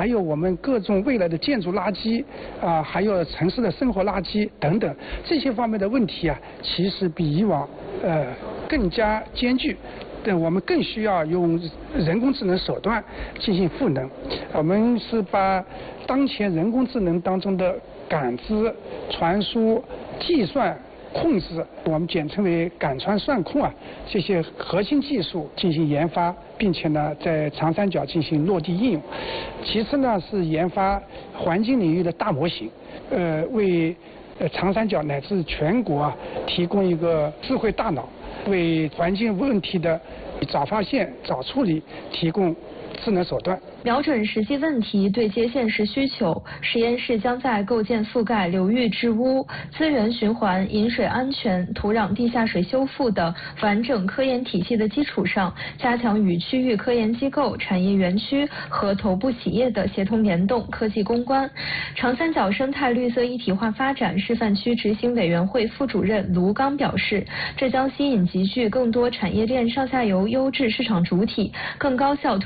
还有我们各种未来的建筑垃圾还有城市的生活垃圾等等这些方面的问题其实比以往更加艰巨。我们更需要用人工智能手段进行赋能。我们是把当前人工智能当中的感知、传输、计算、控制，我们简称为感传算控这些核心技术进行研发，并且呢在长三角进行落地应用。其次呢是研发环境领域的大模型，为长三角乃至全国提供一个智慧大脑，为环境问题的早发现、早处理提供智能手段。 瞄准实际问题，对接现实需求，实验室将在构建覆盖流域治污、资源循环、饮水安全、土壤地下水修复的完整科研体系的基础上，加强与区域科研机构、产业园区和头部企业的协同联动、科技攻关。长三角生态绿色一体化发展示范区执行委员会副主任卢刚表示，这将吸引集聚更多产业链上下游优质市场主体，更高效